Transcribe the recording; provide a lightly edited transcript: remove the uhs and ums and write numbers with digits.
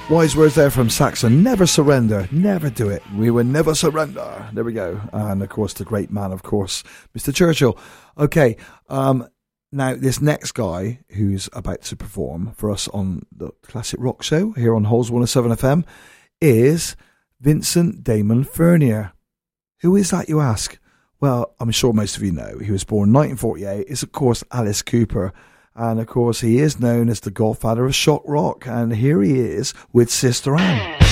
Wise words there from Saxon. Never surrender. Never do it. We will never surrender. There we go. And, of course, the great man, of course, Mr. Churchill. Okay. Now, this next guy who's about to perform for us on the Classic Rock Show here on Halls 107 FM is Vincent Damon Furnier. Who is that, you ask? Well, I'm sure most of you know. He was born in 1948. It's, of course, Alice Cooper. And, of course, he is known as the godfather of shock rock. And here he is with Sister Anne.